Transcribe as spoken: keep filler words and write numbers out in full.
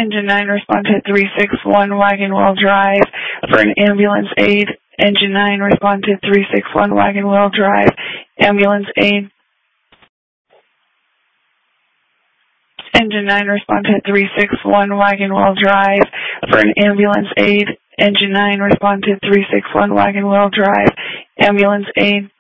Engine nine, respond to three six one Wagon Wheel Drive for an ambulance aid. Engine nine, respond to three six one Wagon Wheel Drive, ambulance aid. Engine nine, respond to three six one Wagon Wheel Drive for an ambulance aid. Engine nine, respond to three six one Wagon Wheel Drive, ambulance aid.